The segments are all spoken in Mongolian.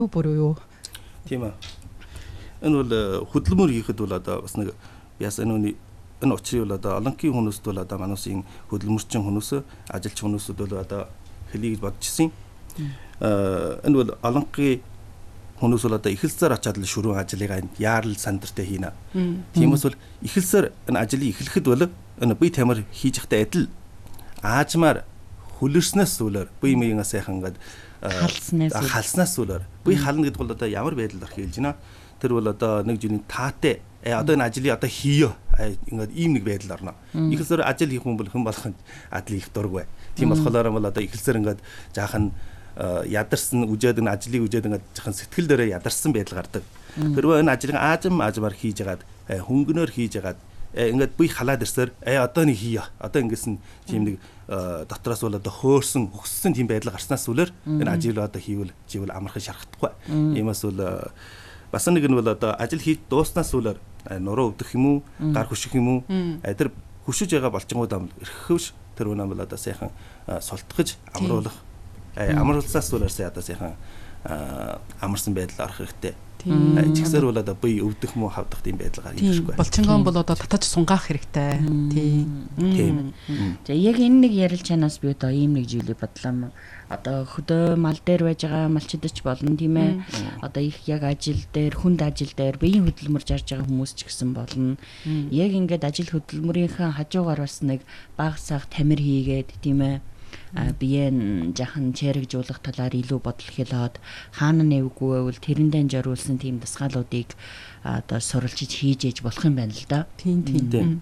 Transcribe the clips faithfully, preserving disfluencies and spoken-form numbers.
보려요. Тийм аа. Энэ бол хөдөлмөр хийхэд бол одоо бас нэг яс энэ энэ очрыг бол одоо олонхын хүмүүсд бол одоо манайсын хөдөлмөрчин хүмүүс, ажилч хүмүүсүүд бол одоо хэлий гэж бодчихсон. Аа энэ бол олонхын хүмүүс бол одоо эхэлсээр очиад л шүрэн ажлыг яарал сандартай хийнэ. Тиймээс бол эхэлсээр энэ ажлыг эхлэхэд бол энэ бие тамир хийж ихтэй адил аажмаар хөлөрснөөс зүйлээр бие маягаа сайхан ингээд халснаас зүйлээр бие хална гэдэг бол одоо ямар байдал орох хэлж байна. Тэр бол одоо нэг жилийн таатай одоо энэ ажлыг одоо хийё ингээд ийм нэг байдал орно. Эхэлсээр ажил хийх хүн бол хэн болох адил их дургвэ. Тийм болохоор бол одоо эхэлсээр ингээд жаахан ядарсан үжээд энэ ажлыг үжээд ингээд жаахан сэтгэл дээрээ ядарсан байдал гардаг. Тэрвээ энэ ажлыг аажим аажмаар хийж ягаад хөнгөнөөр хийж ягаад ингээд бие халаад ирсээр э одоо нэг хийё. Одоо ингэсэн тийм нэг дотроос бол одоо хөөрсөн өгссөн тийм байдал гарснаас үлээр энэ ажил одоо хийвэл живэл амархан шархдахгүй. Иймээс бол бас нэг нь бол одоо ажил хийж дууснаас үлээр нуруу өвдөх юм уу, гар хөших юм уу? Тэр хөшиж байгаа болчингууд ам эрхэвш тэр үнэ бол одоо сайхан султгаж амруулах амруулсаас үлээр сая одоо сайхан амарсан байдал орох хэрэгтэй. Жигсээр бол одоо бие өвдөх мө хавдах тийм байдал гарч ирэхгүй. Болчингон бол одоо татаж сунгаах хэрэгтэй. Тийм. За яг энэ нэг ярил чанаас би одоо ийм нэг зүйлийг бодлоо. Одоо хөдөө мал дээр байж байгаа малчидч болно тийм ээ. Одоо их яг ажил дээр, хүнд ажил дээр биеийн хөдөлмөр жарж байгаа хүмүүс ч гэсэн болно. Яг ингээд ажил хөдөлмөрийнхээ хажуугаар бас нэг баг саг тамир хийгээд тийм ээ. Биеэн жахан чэрэгжүүлэх талаар илүү бодол хэлээд хаана нэвгүй байвал тэрэндээ зориулсан тийм дасгалуудыг одоо суралцж хийж ээж болох юм байна л да. Тийм тийм.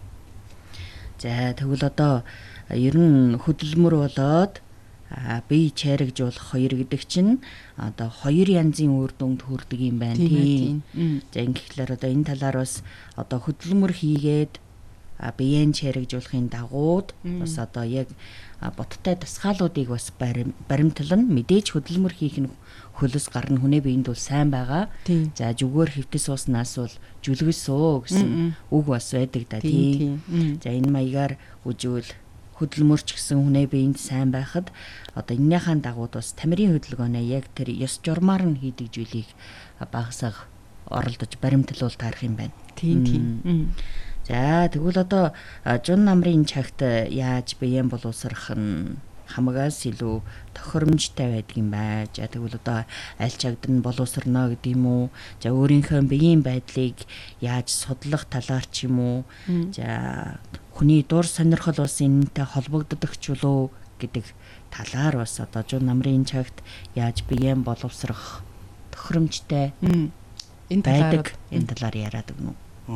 За тэгвэл одоо ер нь хөдөлмөр болоод бие чэрэгжүүлэх хоёр гэдэг чинь одоо хоёр янзын үр дүнд хүрдэг юм байна тийм. За ингэхлээр одоо энэ талаар бас одоо хөдөлмөр хийгээд биеэн чэрэгжүүлэхийн дагууд бас одоо яг боттой дасгаалуудыг бас баримтлан мэдээж хөдөлмөр хийх нь хөлөс гарна хүнээ биеинд бол сайн байгаа. За зүгээр хөвтөс ууснаас бол жүлгэс өө гэсэн үг бас байдаг да тийм. За энэ маягаар үжвэл хөдөлмөрч гэсэн хүнээ биеинд сайн байхад одоо энэнийхэн дагууд бас тамирын хөдөлгөөнөө яг тэр ёс журмаар нь хийдэг зүйлийг багасаа оролдож баримтлуул таарах юм байна. Тийм тийм. За тэгвэл одоо жун намрын чагт яаж биеэн боловсрох нь хамгаас илүү тохиромжтой байдаг юм бай. За тэгвэл одоо аль чагд нь боловсрно гэдэг юм уу? За өөрийнхөө биеийн байдлыг яаж судлах талаар ч юм уу? За хүний дур сонирхол бас энэтэй холбогддог ч үлээ гэдэг талаар бас одоо жун намрын чагт яаж биеэн боловсрох тохиромжтой энэ талаар энэ талаар яриад өгнө.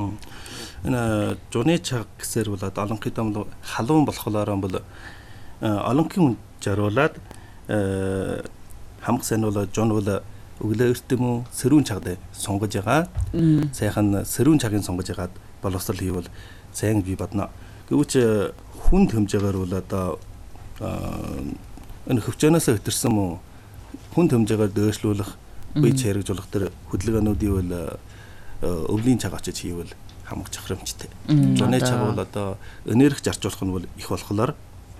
Энэ жуны чаг гэсээр бол олонхын дам халуун болохоор бол олонхын хүн жаруулад хамаг сайн бол жун бол өглөө эрт юм уу сэрүүн чагд сонгож байгаа. Сайхан сэрүүн цагийн сонгож байгаад боловсрал хийвэл сайн би бодно. Гэвч хүн төмжөөр бол одоо энэ хөвчөнөөс өтөрсөн мөн хүн төмжөөр дөөшлүүлэх бие чэрэгжүүлэх төр хөдөлгөөнүүдийн бол өвлийн цаг очиж хийвэл хамаг чухрамжтай. Жуны цаг бол одоо энерги зарцуулах нь бол их болохоор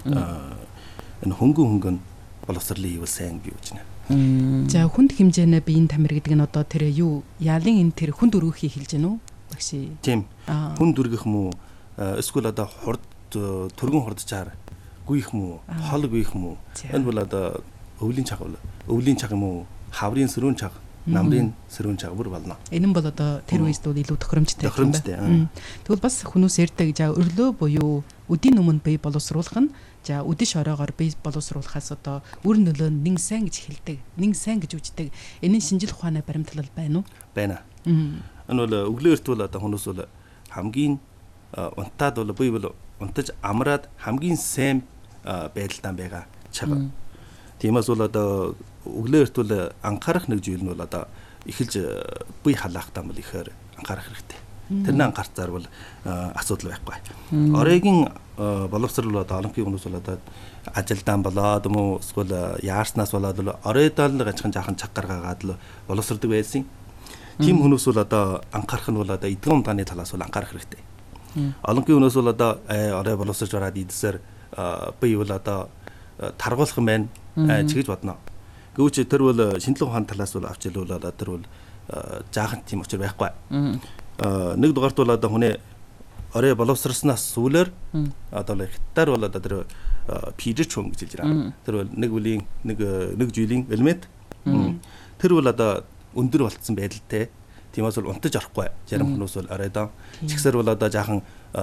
энэ хөнгөн хөнгөн боловсролын хийвэл сайн бий гэж байна. За хүнд хэмжээний биеийн тамир гэдэг нь одоо тэр юу ялын энэ тэр хүнд өргөхийг хэлж гэнэ үү? Багши. Тийм. Хүнд өргөх мүү эсвэл одоо хурд түргэн хурдчаар гүйх мүү, хол гүйх мүү. Энэ бол одоо өвлийн цаг бол өвлийн цаг юм уу? Хаврын сэрүүн цаг намрын сэрүүн чагвар болно. Энэ нь бол одоо тэр үеэс бол илүү тохиромжтой юм байна. Тэгвэл бас хүмүүс ярьдаг за өрлөө буюу өдийн өмнө бие боловсруулах нь за өдөн шороогоор бие боловсруулахаас одоо үр нөлөө нэн сайн гэж хэлдэг. Нэн сайн гэж үздэг. Энэ шинжил ухааны баримтлал байна уу? Байна. Энэ бол өглөө эрт бол одоо хүмүүс бол хамгийн унтаад бол бие бол унтаж амраад хамгийн сайн байдалтай байгаа чаг. Тиймээс бол одоо өглөө эрт бол анхаарах нэг зүйл нь бол одоо эхэлж бие халаахтаа бол ихээр анхаарах хэрэгтэй. Тэрний анхаарцаар бол асуудал байхгүй. Оройгийн боловсрол бол олонхын хүмүүс бол одоо ажилдаан болоод юм уу эсвэл яарснаас болоод л оройдоо л гачхан жаахан цаг гаргаагаад л боловсрдог байсан. Тим хүмүүс бол одоо анхаарах нь бол одоо эдгэн умдааны талаас бол анхаарах хэрэгтэй. Олонхын хүмүүс бол одоо орой боловсрож ороод идсээр бие бол одоо таргуулах юм байна. Чигэж бодно. Гэвч тэр бол шинжилгээ ухааны талаас бол авч илүү бол одоо тэр бол жаахан тийм очир байхгүй. Аа нэг дугаарт бол одоо хүний орой боловсрснаас сүүлээр одоо хятадаар бол одоо тэр пижч хүн гэж хэлж байгаа. Тэр бол нэг үлийн нэг нэг жилийн элемент. Тэр бол одоо өндөр болцсон байдалтай. Тиймээс бол унтаж орохгүй. Зарим хүмүүс бол оройдоо чигсэр бол одоо жаахан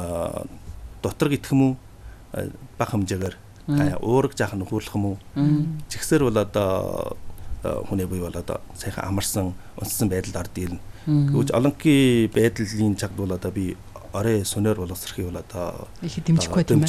дотор гитх юм уу бага хэмжээгээр уураг жаахан нөхөрлөх юм уу. Чигсэр бол одоо хүний бие бол одоо сайхан амарсан унтсан байдалд орд ирнэ. Гэвч олонхий байдлын чагд бол одоо би орой сүнээр боловсрохыг бол одоо их дэмжихгүй тийм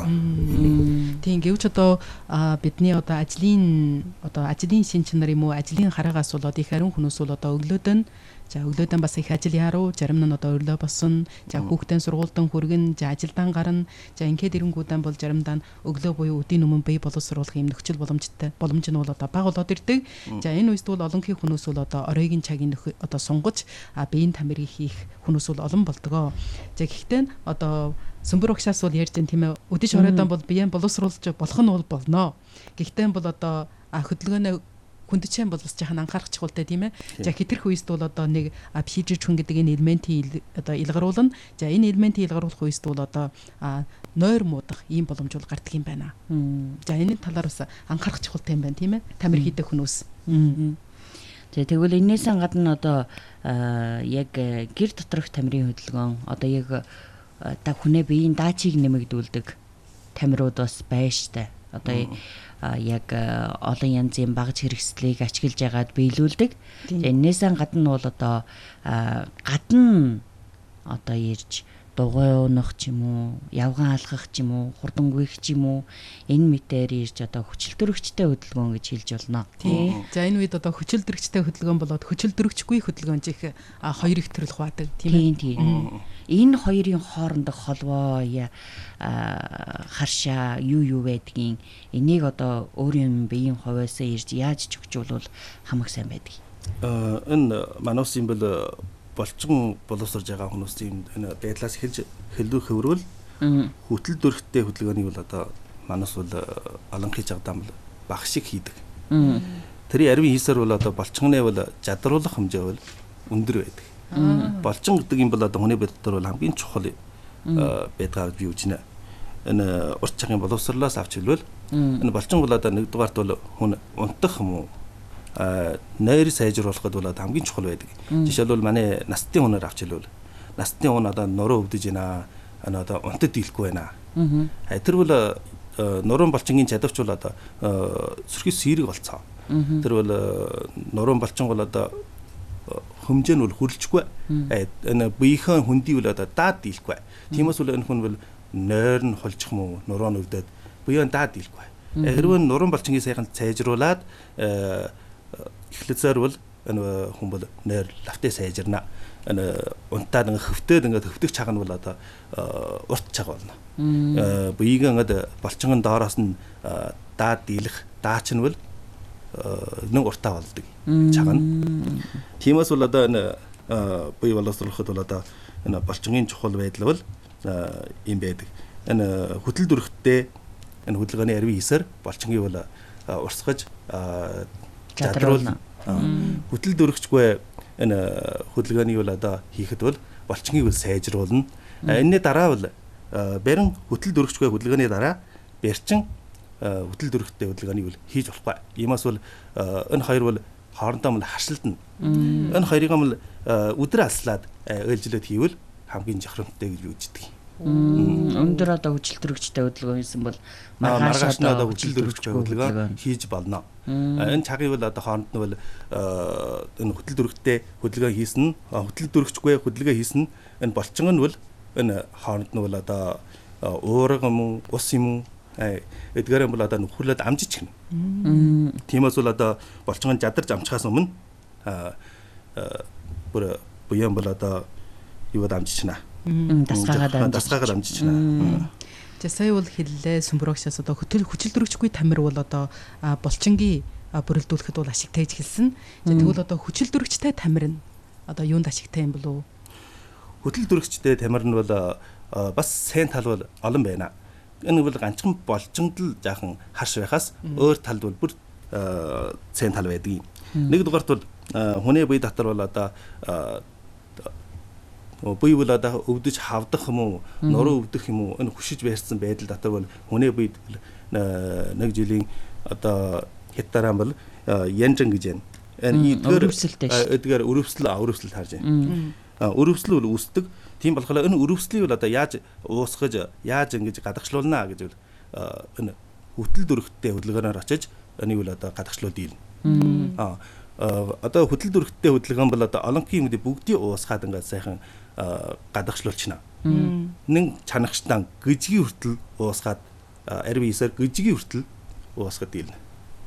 ээ. Тийм гэвч одоо бидний одоо ажлын одоо ажлын шин чанар юм уу ажлын хараагаас болоод их ариун хүмүүс бол одоо өглөөдөө за өглөөдөө бас их ажил яруу зарим нь одоо өрлөө босон за хүүхдэн сургуультай хүргэн за ажилдаа гарна за ингээд ирэнгүүдэн бол заримдаа өглөө буюу өдийн өмнө бие боловсруулах юм нөхцөл боломжтой боломж нь бол одоо бага болоод ирдэг. За энэ үед бол олонхий хүмүүс бол одоо оройгийн цагийн одоо сунгаж биеийн тамирыг хийх хүмүүс бол олон болдгоо. За гэхдээ одоо Сүмбэр багшаас бол ярьж байгаа тийм ээ өдөж оройдоо бол биеийн боловсруулж болох нь бол болно. Гэхдээ бол одоо хөдөлгөөнөө хүндчэн бол бас жаахан анхаарах чухалтай тийм ээ. За хитрх үест бол одоо нэг пижч хүн гэдэг энэ элементийн одоо илгаруулна. За энэ элементийн илгаруулах үест бол одоо нойр муудах ийм боломж бол гардаг юм байна. За энэ талаар бас анхаарах чухалтай юм байна тийм ээ. Тамир хийдэг хүмүүс. За тэгвэл энээс гадна одоо яг гэр доторх тамирын хөдөлгөөн одоо яг та хүнээ биеийн даачийг нэмэгдүүлдэг тамирууд бас байж та. Одоо яг олон янзын багж хэрэгслийг ашиглаж яагаад биелүүлдэг. Энээс гадна бол одоо гадна одоо ирж дугуй унах ч юм уу, явган алхах ч юм уу, хурдан гүйх ч юм уу энэ мэтээр ирж одоо хүчил төрөгчтэй хөдөлгөөн гэж хэлж болно. Тийм. За энэ үед одоо хүчил төрөгчтэй хөдөлгөөн болоод хүчил төрөгчгүй хөдөлгөөн чих хоёр их төрөл хуваадаг тийм ээ. Тийм. Энэ хоёрын хоорондох холбоо харшаа юу юу байдгийг энийг одоо өөрийн биеийн хувьяасаа ирж яаж чөгжүүлвэл хамаг сайн байдаг. Аа энэ манус юм бол болчин боловсрж байгаа хүмүүсийн энэ байдлаас эхэлж хэлдвэр хөврөл хөтөл дөрхтэй хөдөлгөөнийг бол одоо манус бол олонхий жагдаам бол баг шиг хийдэг. Тэрийн ариун хийсээр бол одоо болчгоны бол жадруулах хэмжээ бол өндөр байдаг. Болчин гэдэг юм бол одоо хүний бод дотор бол хамгийн чухал байдгаа би үзнэ. Энэ урт цагийн боловсрлоос авч хэлбэл энэ болчин бол одоо нэгдүгээрт бол хүн унтах юм уу нойр сайжруулахад бол хамгийн чухал байдаг. Жишээлбэл манай настын хүнээр авч хэлвэл настын хүн одоо нуруу өвдөж байна. Одоо унтад дийлэхгүй байна. Тэр бол нуруу болчингийн чадварч бол одоо сөрхий сэрэг болцоо. Тэр бол нуруу болчин бол одоо хэмжээ нь бол хүрлжгүй. Энэ биеийн хөндий бол одоо даад дийлэхгүй. Тиймээс бол энэ хүн бол нойр нь холжих юм уу, нуруу нь өвдөд биеийн даад дийлэхгүй. Хэрвээ нуруу болчингийн сайхан сайжруулад эхлэцээр бол энэ хүн бол нойр лавтаа сайжирна. Энэ унтаад ингээ хөвтөд ингээ хөвтөх чаг нь бол одоо урт чаг болно. Биеийн ингээ болчингон доороос нь даад дийлэх даач нь бол нэг уртаа болдог чаг нь. Тиймээс бол одоо энэ бие боловсруулахад бол одоо энэ болчингийн чухал байдал бол юм байдаг. Энэ хөтөл дүрхтээ энэ хөдөлгөөний ариун хийсээр болчингийн бол урсгаж жадруулна. Хөтөл дөрөгчгүй энэ хөдөлгөөнийг бол одоо хийхэд бол болчингийг бол сайжруулна. Энэний дараа бол барин хөтөл дөрөгчгүй хөдөлгөөний дараа барьчин хөтөл дөрөгтэй хөдөлгөөнийг бол хийж болохгүй. Иймээс бол энэ хоёр бол хоорондоо мэл харшилдана. Энэ хоёрыг бол өдөр алслаад ээлжлээд хийвэл хамгийн жохромжтой гэж би үздэг. Өндөр одоо хүчил төрөгчтэй хөдөлгөөн хийсэн бол маргааш нь одоо хүчил төрөгчтэй хөдөлгөөн хийж болно. Энэ цагийг бол одоо хооронд нь бол энэ хөтөл дөрөгтэй хөдөлгөөн хийсэн, хөтөл дөрөгчгүй хөдөлгөөн хийсэн энэ болчин нь бол энэ хооронд нь бол одоо уурга юм уу, ус юм уу эдгээр юм бол одоо нөхөрлөд амжиж гэнэ. Тиймээс бол одоо болчин жадарч амжихаас өмнө бүр буян бол одоо юу амжиж гэнэ. Дасгаагаад дасгаагаад амжиж байна. За сая бол хэллээ сүмброгчаас одоо хөтөл хүчил дөрөгчгүй тамир бол одоо болчингийн бүрэлдүүлэхэд бол ашигтай гэж хэлсэн. За тэгвэл одоо хүчил дөрөгчтэй тамир нь одоо юунд ашигтай юм болов уу? Хөтөл дөрөгчтэй тамир нь бол бас сайн тал бол олон байна. Энэ бол ганцхан болчинд л жаахан харш байхаас өөр талд бол бүр цайн тал байдаг. Нэгдүгээрт бол хүний бие дотор бол одоо бие бол одоо өвдөж хавдах юм уу, нуруу өвдөх юм уу, энэ хүшиж байрсан байдал дотор бол хүний бие нэг жилийн одоо хятараа бол янжин гэж байна. Энэ эдгээр өрөвсөл өрөвсөл харж байна. Өрөвсөл бол үүсдэг. Тийм болохоор энэ өрөвслийг бол одоо яаж уусгаж, яаж ингэж гадагшлуулна гэж бол энэ хөтөл дөрөвтэй хөдөлгөөнөөр очиж энийг бол одоо гадагшлуул дийлнэ. Аа одоо хөтөл дөрөвтэй хөдөлгөөн бол одоо олонхын юмдыг бүгдийг уусгаад ингээд сайхан гадагшлуулчихна. Нэг чанагчтан гижгийн хүртэл уусгаад эр биесээр гижгийн хүртэл уусгаад дийлнэ.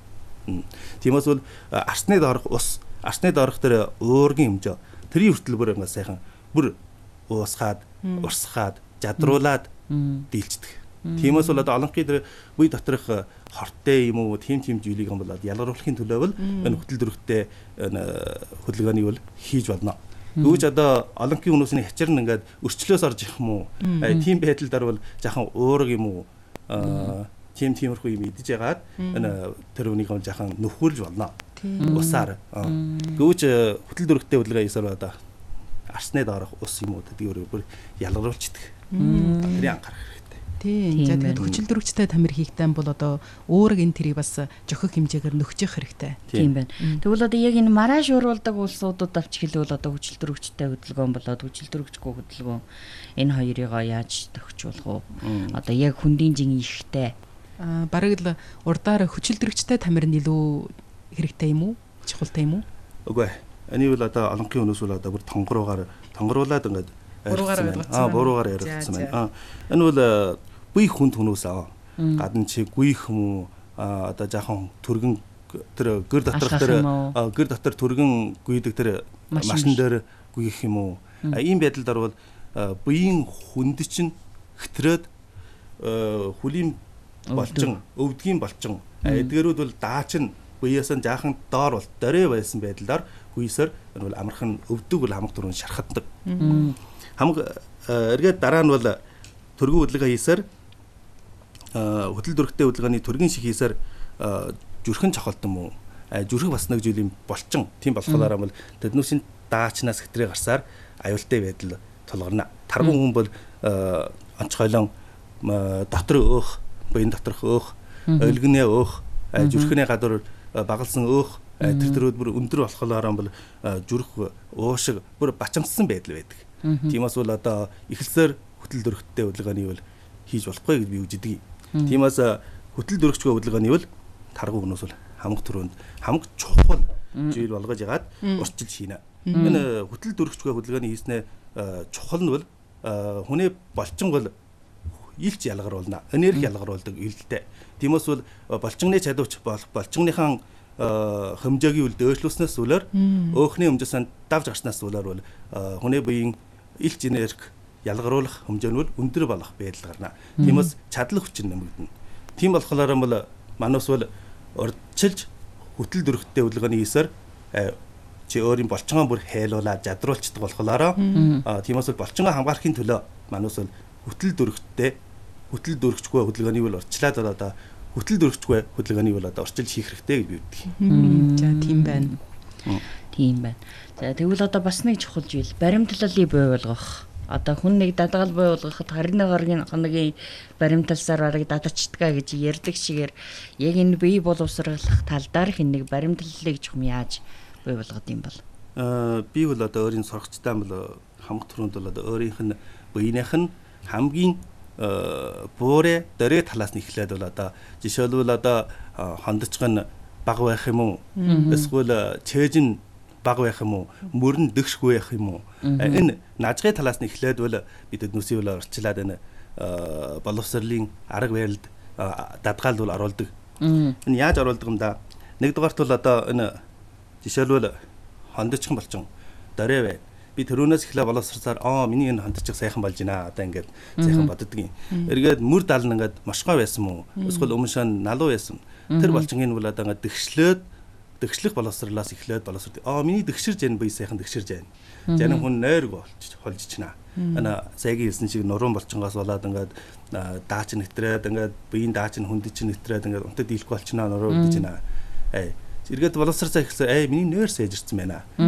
Тиймээс бол арсны доорх ус, арсны доорх тэр уургийн хэмжээ тэрийн хүртэл бүр ингээд сайхан бүр уусгаад, урсгаад, жадруулаад дийлцдэг. Тиймээс бол одоо олонхын тэр бие доторх хортой юм уу, тийм тийм зүйлийг юм бол ялгаруулахын төлөө бол энэ хөтөл дөрөвтэй энэ хөдөлгөөнийг бол хийж болно. Гүйж одоо олонхын хүмүүсийн хачир нь ингээд өрчлөөс орж ирэх юм уу? Тийм байдлаар бол жаахан уураг юм уу? Тийм тиймэрхүү юм идэж ягаад энэ тэр үнийг бол жаахан нөхөрлж болно. Усаар. Гүйж хөтөл дөрөвтэй хөдөлгөөн хийсээр одоо арсны доорх ус юм уу гэдгийг бүр ялгаруулчихдаг. Тэрийг анхаарах хэрэгтэй. Тийм. За тэгээд хүчил дөрөвчтэй тамир хийхтэн бол одоо уураг энэ тэрийг бас жохих хэмжээгээр нөхчих хэрэгтэй. Тийм байна. Тэгвэл одоо яг энэ маргааш уруулдаг улсуудад авч хэлвэл одоо хүчил дөрөвчтэй хөдөлгөөн болоод хүчил дөрөвчгүй хөдөлгөөн энэ хоёрыг яаж тохижуулах вэ? Одоо яг хүндийн жин ихтэй. Аа бараг л урдаар хүчил дөрөвчтэй тамир нь илүү хэрэгтэй юм уу? Чухалтай юм уу? Үгүй. Энийг бол одоо олонхын хүмүүс бол одоо бүр тонгоруугаар тонгоруулад ингээд аа буруугаар ярилцсан байна. Аа энэ бол бие хүнд хүмүүс аа гадна чи гүйх юм уу одоо жаахан төргөн тэр гэр доторх тэр гэр дотор төргөн гүйдэг тэр машин дээр гүйх юм уу? Ийм байдлаар бол биеийн хүнд чинь хэтрээд хүлийн болчин өвдгийн болчин эдгээрүүд бол даач нь биеэс нь жаахан доор бол дөрөө байсан байдлаар гүйсээр энэ бол амархан өвдөг бол хамаг дөрөв шархатдаг. Хамаг эргээд дараа нь бол төргөн хөдөлгөөн хийсээр хөдөл дөрөвтэй хөдөлгөөний төргийн шиг хийсээр зүрхэн цохолтон мөн зүрх бас нэг жилийн болчин тийм болохоор бол тэднүүсийн даачнаас хэтрээ гарсаар аюултай байдал тулгарна. Тарган хүн бол онцгойлон дотор өөх, биеийн доторх өөх, өлгөнөө өөх, зүрхний гадуур багалсан өөх тэр төрөд бүр өндөр болохоор бол зүрх уушиг бүр бачамссан байдал байдаг. Тиймээс бол одоо эхлсээр хөтөл дөрөвтэй хөдөлгөөний бол хийж болохгүй гэж би үздэг. Тиймээс хөтөл дөрөвчгүй хөдөлгөөний бол тарган хүмүүс бол хамаг төрөнд хамаг чухал зүйл болгож ягаад урчил хийнэ. Энэ хөтөл дөрөвчгүй хөдөлгөөний хийснээ чухал нь бол хүний болчин бол илч ялгаруулна. Энерги ялгаруулдаг илтэй. Тиймээс бол болчинны чадварч болчинныхан хэмжээгийн үл дөөшлүүлснээс үлээр өөхний хэмжээсээ давж гарснаас үлээр бол хүний биеийн илч энерги ялгаруулах хэмжээ нь өндөр болох байдал гарна. Тиймээс чадлах хүч нэмэгдэнэ. Тийм болохоор бол манус бол урдчилж хөтөл дөрөвтэй хөдөлгөөний хийсээр чи өөрийн болчингоо бүр хайлуулаад жадруулцдаг болохоор тиймээс бол болчингоо хамгаалахын төлөө манус бол хөтөл дөрөвтэй хөтөл дөрөвчгүй хөдөлгөөний бол урдчлаад одоо хөтөл дөрөвчгүй хөдөлгөөний бол одоо урчилж хийх хэрэгтэй гэж би үздэг. За тийм байна. Тийм байна. За тэгвэл одоо бас нэг чухал зүйл баримтлалыг бий болгох. Одоо хүн нэг дадгал бий болгоход харин нэг хоногийн баримтлалсаар бараг дадачдгаа гэж ярьдаг шигээр яг энэ бие боловсруулах талдаар хин нэг баримтлалыг чухам яаж бий болгоод юм бол? Аа би бол одоо өөрийн сурагчтай бол хамаг түрүүнд бол одоо өөрийнх нь биенийх нь хамгийн буурэ дөрэ талаас нь эхлээд бол одоо жишээлбэл одоо хондочг нь баг байх юм уу? Эсвэл чээж нь баг байх юм уу? Мөрн дэгшгүй байх юм уу? Энэ нажгын талаас нь эхлээд бол бид нүсийг бол орчлаад энэ боловсролын арга барилд дадгаал бол оруулдаг. Энэ яаж оруулдаг юм да? Нэгдүгээрт бол одоо энэ жишээлбэл хондочхон болчин дөрэ бай. Би төрөөнөөс эхлээ боловсрсаар аа миний энэ хондчих сайхан болж байна. Одоо ингээд сайхан боддог юм. Эргээд мөр дал нь ингээд мошгой байсан мó? Эсвэл өмнө шан налуу байсан. Тэр болчингийн бол одоо ингээд дэгшлээд дэгшлэх боловсрлаас эхлээд боловсрд. Аа миний дэгширж яан бие сайхан дэгширж байна. Жанин хүн нойрг болж холж чина. Ана сайгийн хэлсэн шиг нуруун болчингоос болоод ингээд даач нэтрээд ингээд биеийн даач нь хүндэж нэтрээд ингээд унтад дийлэхгүй болчихно нуруу үдэж байна. Ээ. Эргээд боловсрцаа ихсэн ээ миний нойр сэж ирсэн байна.